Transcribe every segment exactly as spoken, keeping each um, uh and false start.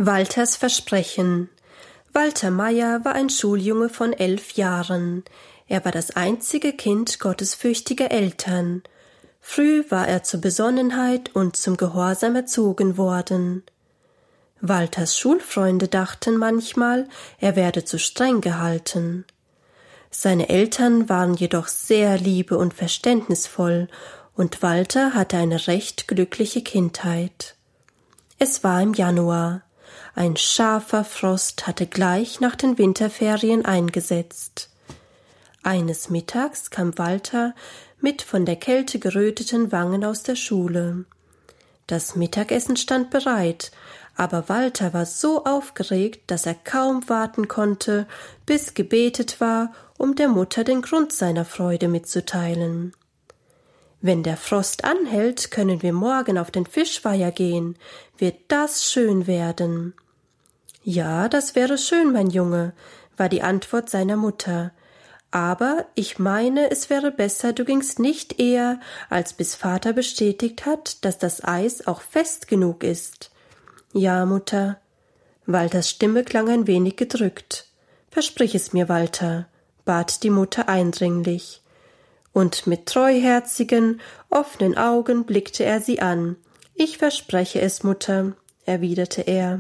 Walters Versprechen. Walter Meier war ein Schuljunge von elf Jahren. Er war das einzige Kind gottesfürchtiger Eltern. Früh war er zur Besonnenheit und zum Gehorsam erzogen worden. Walters Schulfreunde dachten manchmal, er werde zu streng gehalten. Seine Eltern waren jedoch sehr liebe- und verständnisvoll, und Walter hatte eine recht glückliche Kindheit. Es war im Januar. Ein scharfer Frost hatte gleich nach den Winterferien eingesetzt. Eines Mittags kam Walter mit von der Kälte geröteten Wangen aus der Schule. Das Mittagessen stand bereit, aber Walter war so aufgeregt, dass er kaum warten konnte, bis gebetet war, um der Mutter den Grund seiner Freude mitzuteilen. »Wenn der Frost anhält, können wir morgen auf den Fischweiher gehen. Wird das schön werden?« »Ja, das wäre schön, mein Junge«, war die Antwort seiner Mutter. »Aber ich meine, es wäre besser, du gingst nicht eher, als bis Vater bestätigt hat, dass das Eis auch fest genug ist.« »Ja, Mutter.« Walters Stimme klang ein wenig gedrückt. »Versprich es mir, Walter«, bat die Mutter eindringlich. Und mit treuherzigen, offenen Augen blickte er sie an. »Ich verspreche es, Mutter«, erwiderte er.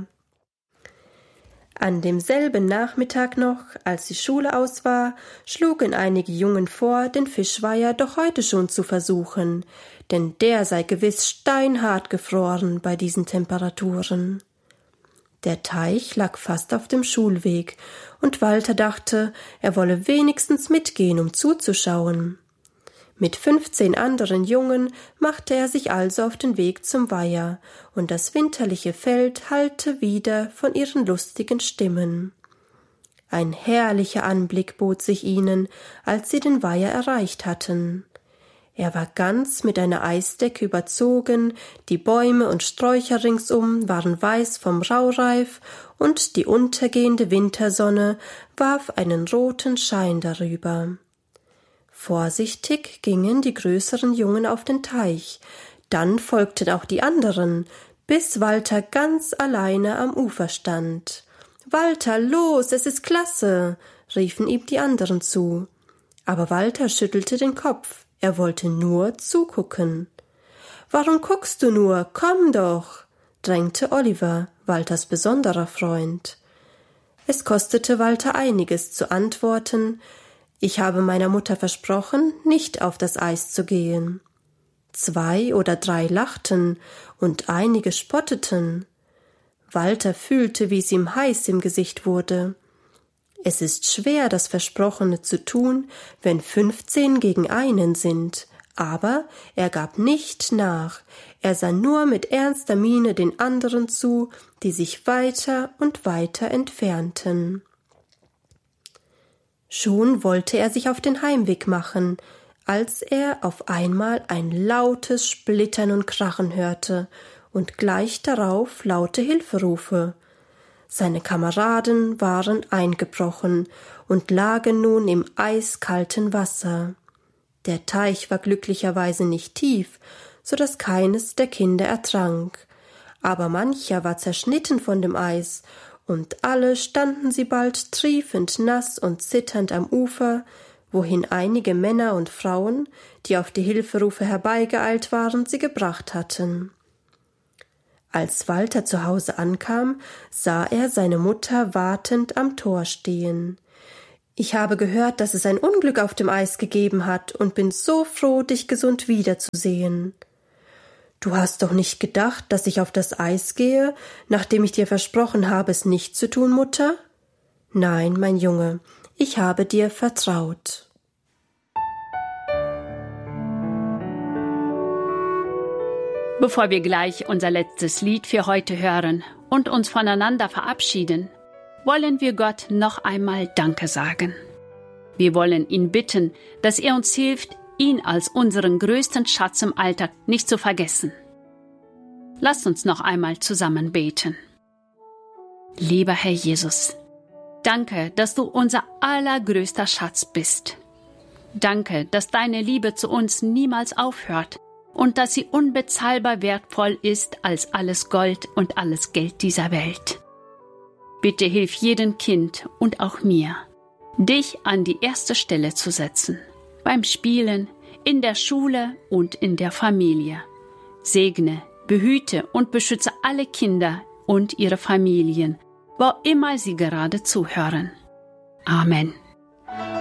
An demselben Nachmittag noch, als die Schule aus war, schlugen einige Jungen vor, den Fischweiher doch heute schon zu versuchen, denn der sei gewiss steinhart gefroren bei diesen Temperaturen. Der Teich lag fast auf dem Schulweg, und Walter dachte, er wolle wenigstens mitgehen, um zuzuschauen. Mit fünfzehn anderen Jungen machte er sich also auf den Weg zum Weiher, und das winterliche Feld hallte wieder von ihren lustigen Stimmen. Ein herrlicher Anblick bot sich ihnen, als sie den Weiher erreicht hatten. Er war ganz mit einer Eisdecke überzogen, die Bäume und Sträucher ringsum waren weiß vom Raureif, und die untergehende Wintersonne warf einen roten Schein darüber. Vorsichtig gingen die größeren Jungen auf den Teich, dann folgten auch die anderen, bis Walter ganz alleine am Ufer stand. »Walter, los, es ist klasse«, riefen ihm die anderen zu. Aber Walter schüttelte den Kopf, er wollte nur zugucken. »Warum guckst du nur? Komm doch«, drängte Oliver, Walters besonderer Freund. Es kostete Walter einiges zu antworten: »Ich habe meiner Mutter versprochen, nicht auf das Eis zu gehen.« Zwei oder drei lachten, und einige spotteten. Walter fühlte, wie es ihm heiß im Gesicht wurde. Es ist schwer, das Versprochene zu tun, wenn fünfzehn gegen einen sind, aber er gab nicht nach, er sah nur mit ernster Miene den anderen zu, die sich weiter und weiter entfernten. Schon wollte er sich auf den Heimweg machen, als er auf einmal ein lautes Splittern und Krachen hörte und gleich darauf laute Hilferufe. Seine Kameraden waren eingebrochen und lagen nun im eiskalten Wasser. Der Teich war glücklicherweise nicht tief, so dass keines der Kinder ertrank, aber mancher war zerschnitten von dem Eis, und alle standen sie bald triefend nass und zitternd am Ufer, wohin einige Männer und Frauen, die auf die Hilferufe herbeigeeilt waren, sie gebracht hatten. Als Walter zu Hause ankam, sah er seine Mutter wartend am Tor stehen. »Ich habe gehört, dass es ein Unglück auf dem Eis gegeben hat und bin so froh, dich gesund wiederzusehen.« »Du hast doch nicht gedacht, dass ich auf das Eis gehe, nachdem ich dir versprochen habe, es nicht zu tun, Mutter?« »Nein, mein Junge, ich habe dir vertraut.« Bevor wir gleich unser letztes Lied für heute hören und uns voneinander verabschieden, wollen wir Gott noch einmal Danke sagen. Wir wollen ihn bitten, dass er uns hilft, ihn als unseren größten Schatz im Alltag nicht zu vergessen. Lasst uns noch einmal zusammen beten. Lieber Herr Jesus, danke, dass du unser allergrößter Schatz bist. Danke, dass deine Liebe zu uns niemals aufhört und dass sie unbezahlbar wertvoll ist als alles Gold und alles Geld dieser Welt. Bitte hilf jedem Kind und auch mir, dich an die erste Stelle zu setzen. Beim Spielen, in der Schule und in der Familie. Segne, behüte und beschütze alle Kinder und ihre Familien, wo immer sie gerade zuhören. Amen.